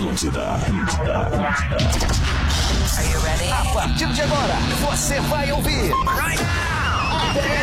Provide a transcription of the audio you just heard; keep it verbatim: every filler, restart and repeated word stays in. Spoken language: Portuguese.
Atlântida. A partir de agora, você vai ouvir